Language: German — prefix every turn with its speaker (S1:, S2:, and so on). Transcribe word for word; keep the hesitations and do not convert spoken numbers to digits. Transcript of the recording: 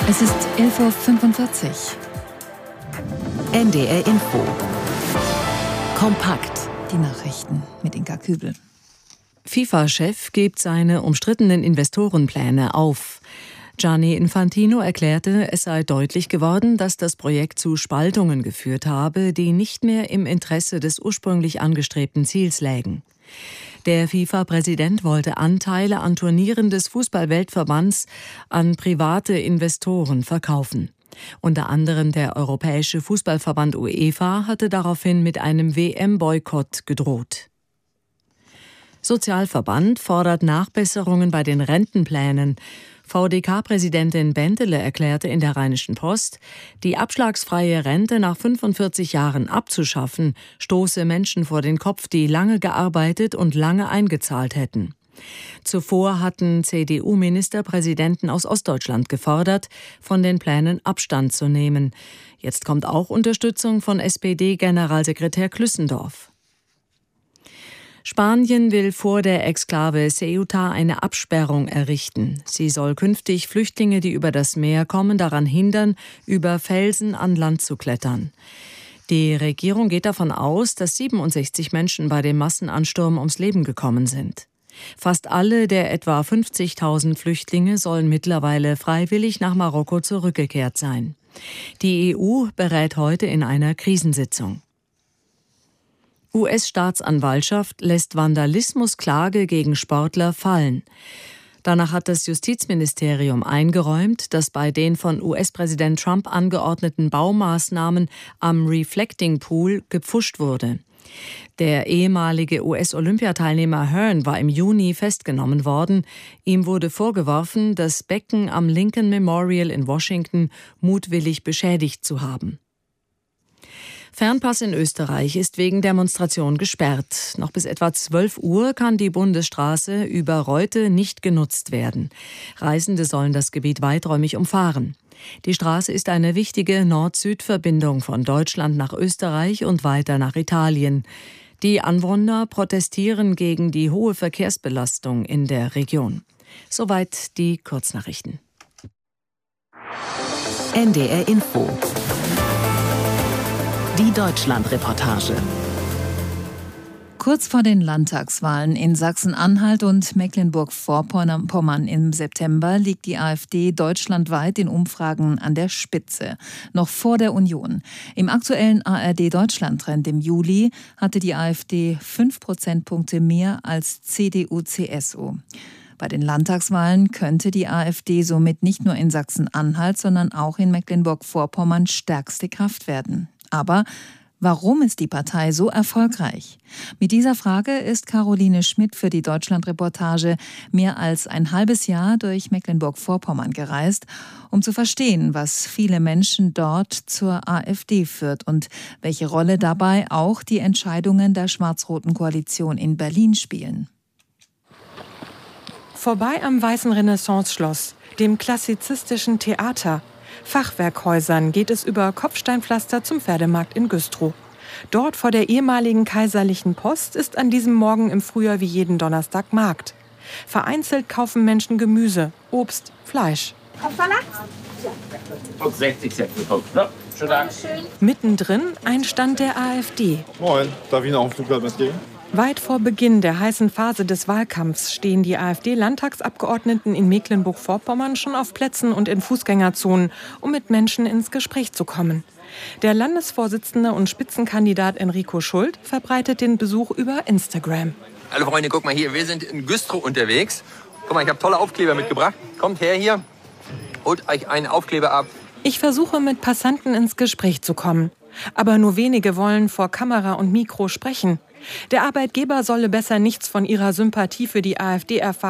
S1: Es ist elf Uhr fünfundvierzig.
S2: N D R Info. Kompakt.
S1: Die Nachrichten mit Inka Kübel.
S3: FIFA-Chef gibt seine umstrittenen Investorenpläne auf. Gianni Infantino erklärte, es sei deutlich geworden, dass das Projekt zu Spaltungen geführt habe, die nicht mehr im Interesse des ursprünglich angestrebten Ziels lägen. Der FIFA-Präsident wollte Anteile an Turnieren des Fußball-Weltverbands an private Investoren verkaufen. Unter anderem der Europäische Fußballverband UEFA hatte daraufhin mit einem W M-Boykott gedroht. Sozialverband fordert Nachbesserungen bei den Rentenplänen. V D K-Präsidentin Bentele erklärte in der Rheinischen Post, die abschlagsfreie Rente nach fünfundvierzig Jahren abzuschaffen, stoße Menschen vor den Kopf, die lange gearbeitet und lange eingezahlt hätten. Zuvor hatten C D U-Ministerpräsidenten aus Ostdeutschland gefordert, von den Plänen Abstand zu nehmen. Jetzt kommt auch Unterstützung von S P D-Generalsekretär Klüssendorf. Spanien will vor der Exklave Ceuta eine Absperrung errichten. Sie soll künftig Flüchtlinge, die über das Meer kommen, daran hindern, über Felsen an Land zu klettern. Die Regierung geht davon aus, dass siebenundsechzig Menschen bei dem Massenansturm ums Leben gekommen sind. Fast alle der etwa fünfzigtausend Flüchtlinge sollen mittlerweile freiwillig nach Marokko zurückgekehrt sein. Die E U berät heute in einer Krisensitzung. U S-Staatsanwaltschaft lässt Vandalismusklage gegen Sportler fallen. Danach hat das Justizministerium eingeräumt, dass bei den von U S-Präsident Trump angeordneten Baumaßnahmen am Reflecting Pool gepfuscht wurde. Der ehemalige U S-Olympiateilnehmer Hearn war im Juni festgenommen worden. Ihm wurde vorgeworfen, das Becken am Lincoln Memorial in Washington mutwillig beschädigt zu haben. Fernpass in Österreich ist wegen Demonstration gesperrt. Noch bis etwa zwölf Uhr kann die Bundesstraße über Reute nicht genutzt werden. Reisende sollen das Gebiet weiträumig umfahren. Die Straße ist eine wichtige Nord-Süd-Verbindung von Deutschland nach Österreich und weiter nach Italien. Die Anwohner protestieren gegen die hohe Verkehrsbelastung in der Region. Soweit die Kurznachrichten.
S2: N D R Info. Die Deutschland-Reportage.
S1: Kurz vor den Landtagswahlen in Sachsen-Anhalt und Mecklenburg-Vorpommern im September liegt die AfD deutschlandweit in Umfragen an der Spitze, noch vor der Union. Im aktuellen A R D-Deutschland-Trend im Juli hatte die AfD fünf Prozentpunkte mehr als C D U C S U. Bei den Landtagswahlen könnte die AfD somit nicht nur in Sachsen-Anhalt, sondern auch in Mecklenburg-Vorpommern stärkste Kraft werden. Aber warum ist die Partei so erfolgreich? Mit dieser Frage ist Caroline Schmidt für die Deutschland-Reportage mehr als ein halbes Jahr durch Mecklenburg-Vorpommern gereist, um zu verstehen, was viele Menschen dort zur AfD führt und welche Rolle dabei auch die Entscheidungen der schwarz-roten Koalition in Berlin spielen.
S4: Vorbei am Weißen Renaissance-Schloss, dem klassizistischen Theater, Fachwerkhäusern geht es über Kopfsteinpflaster zum Pferdemarkt in Güstrow. Dort vor der ehemaligen Kaiserlichen Post ist an diesem Morgen im Frühjahr wie jeden Donnerstag Markt. Vereinzelt kaufen Menschen Gemüse, Obst, Fleisch.
S5: sechzig Cent bekommen. Ja, schönen Dank.
S4: Mittendrin ein Stand der AfD.
S6: Moin, darf ich Ihnen auch ein Flugblatt mitgeben?
S4: Weit vor Beginn der heißen Phase des Wahlkampfs stehen die AfD-Landtagsabgeordneten in Mecklenburg-Vorpommern schon auf Plätzen und in Fußgängerzonen, um mit Menschen ins Gespräch zu kommen. Der Landesvorsitzende und Spitzenkandidat Enrico Schult verbreitet den Besuch über Instagram.
S7: Hallo Freunde, guck mal hier, wir sind in Güstrow unterwegs. Guck mal, ich habe tolle Aufkleber mitgebracht. Kommt her hier, holt euch einen Aufkleber ab.
S4: Ich versuche mit Passanten ins Gespräch zu kommen. Aber nur wenige wollen vor Kamera und Mikro sprechen. Der Arbeitgeber solle besser nichts von ihrer Sympathie für die AfD erfahren.